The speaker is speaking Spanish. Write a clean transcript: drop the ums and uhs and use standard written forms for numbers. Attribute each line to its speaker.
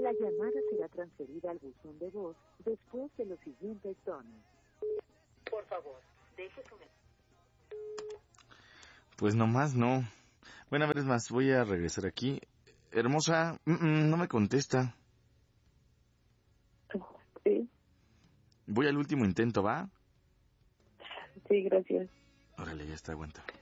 Speaker 1: La llamada será transferida al buzón de voz después de los siguientes tonos. Por favor, deje su mensaje.
Speaker 2: Pues nomás no. Bueno, a ver, es más, voy a regresar aquí. Hermosa, no me contesta.
Speaker 3: Sí.
Speaker 2: Voy al último intento, ¿va?
Speaker 3: Sí, gracias.
Speaker 2: Órale, ya está, aguanta.